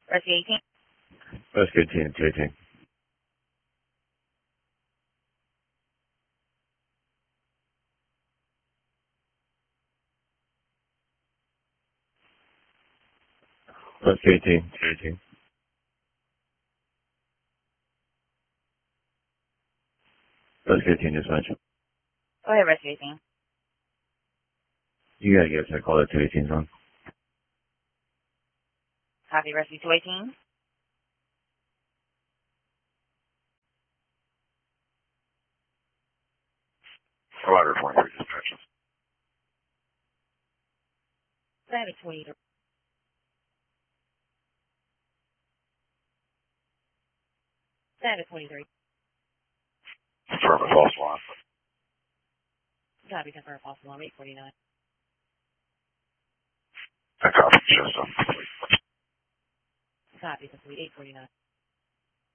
Rescue 18. Rescue 18, 218. Rescue 18, 218. Rescue 18, dispatch. Go ahead, Rescue 18. You gotta get that call that 218's on. Copy, Rescue 218. Provider 23 dispatch. Status 23. Status 23. Confirm a false alarm. Copy, confirm false alarm 849. I copy, just complete. Copy, complete 849.